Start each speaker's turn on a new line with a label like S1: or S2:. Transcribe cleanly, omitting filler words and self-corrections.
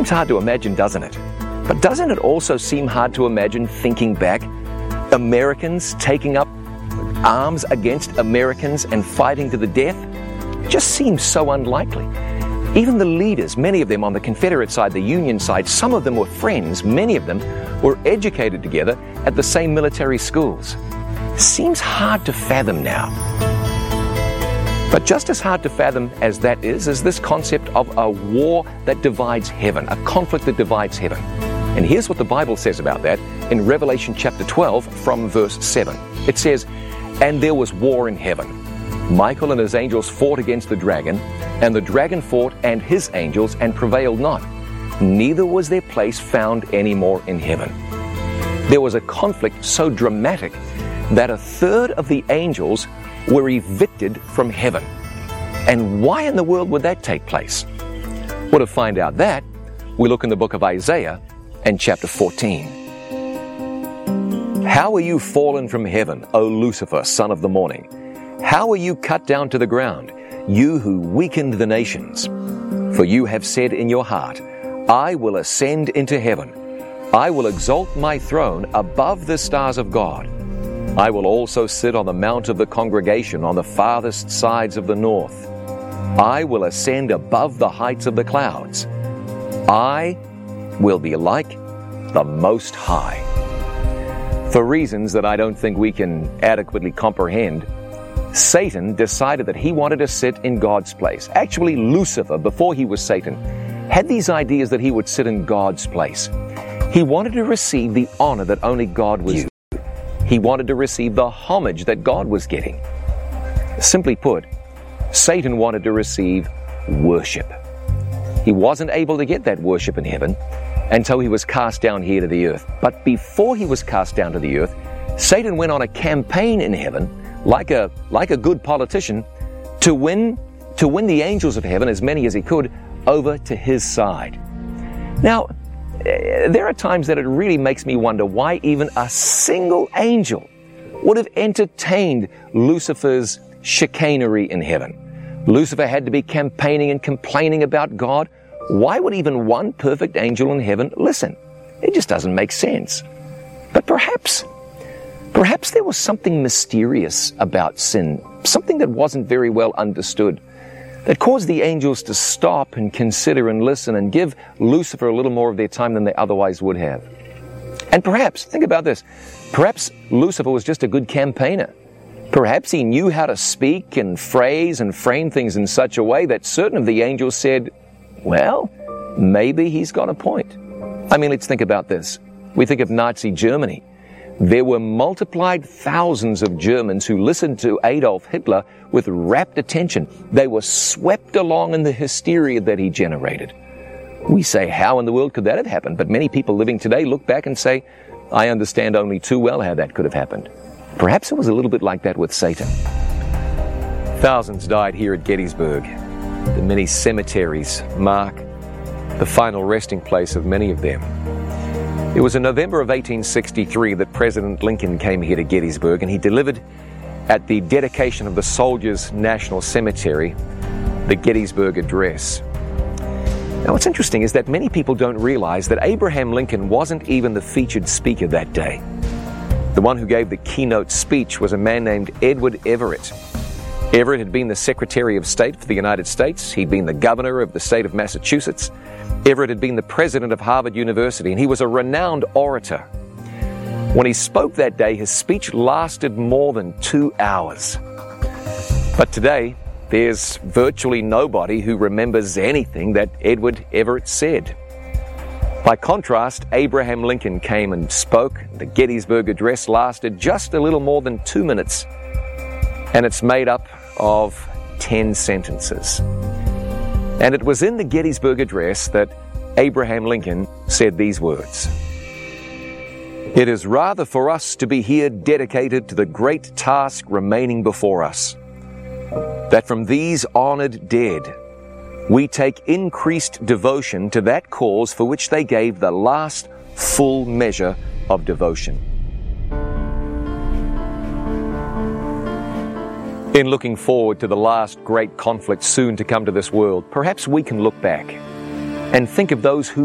S1: Seems hard to imagine, doesn't it? But doesn't it also seem hard to imagine, thinking back, Americans taking up arms against Americans and fighting to the death? It just seems so unlikely. Even the leaders, many of them on the Confederate side, the Union side, some of them were friends, many of them were educated together at the same military schools. Seems hard to fathom now. But just as hard to fathom as that is this concept of a war that divides heaven, a conflict that divides heaven. And here's what the Bible says about that in Revelation chapter 12 from verse 7. It says, "And there was war in heaven. Michael and his angels fought against the dragon, and the dragon fought and his angels and prevailed not. Neither was their place found any more in heaven." There was a conflict so dramatic that a third of the angels were evicted from heaven. And why in the world would that take place? Well, to find out that, we look in the book of Isaiah and chapter 14. "How are you fallen from heaven, O Lucifer, son of the morning? How are you cut down to the ground, you who weakened the nations? For you have said in your heart, I will ascend into heaven. I will exalt my throne above the stars of God. I will also sit on the mount of the congregation on the farthest sides of the north. I will ascend above the heights of the clouds. I will be like the Most High." For reasons that I don't think we can adequately comprehend, Satan decided that he wanted to sit in God's place. Actually, Lucifer, before he was Satan, had these ideas that he would sit in God's place. He wanted to receive the honor that only God was due. He wanted to receive the homage that God was getting. Simply put, Satan wanted to receive worship. He wasn't able to get that worship in heaven until he was cast down here to the earth. But before he was cast down to the earth, Satan went on a campaign in heaven, like a good politician, to win the angels of heaven, as many as he could, over to his side. Now, there are times that it really makes me wonder why even a single angel would have entertained Lucifer's chicanery in heaven. Lucifer had to be campaigning and complaining about God. Why would even one perfect angel in heaven listen? It just doesn't make sense. But perhaps there was something mysterious about sin, something that wasn't very well understood, that caused the angels to stop and consider and listen and give Lucifer a little more of their time than they otherwise would have. And perhaps, think about this, perhaps Lucifer was just a good campaigner. Perhaps he knew how to speak and phrase and frame things in such a way that certain of the angels said, well, maybe he's got a point. I mean, let's think about this. We think of Nazi Germany. There were multiplied thousands of Germans who listened to Adolf Hitler with rapt attention. They were swept along in the hysteria that he generated. We say, how in the world could that have happened? But many people living today look back and say, I understand only too well how that could have happened. Perhaps it was a little bit like that with Satan. Thousands died here at Gettysburg. The many cemeteries mark the final resting place of many of them. It was in November of 1863 that President Lincoln came here to Gettysburg, and he delivered at the dedication of the Soldiers' National Cemetery the Gettysburg Address. Now, what's interesting is that many people don't realize that Abraham Lincoln wasn't even the featured speaker that day. The one who gave the keynote speech was a man named Edward Everett. Everett had been the Secretary of State for the United States. He'd been the governor of the state of Massachusetts. Everett had been the president of Harvard University, and he was a renowned orator. When he spoke that day, his speech lasted more than 2 hours. But today, there's virtually nobody who remembers anything that Edward Everett said. By contrast, Abraham Lincoln came and spoke. The Gettysburg Address lasted just a little more than 2 minutes, and it's made up of 10 sentences. And it was in the Gettysburg Address that Abraham Lincoln said these words: "It is rather for us to be here dedicated to the great task remaining before us, that from these honored dead we take increased devotion to that cause for which they gave the last full measure of devotion." In looking forward to the last great conflict soon to come to this world, perhaps we can look back and think of those who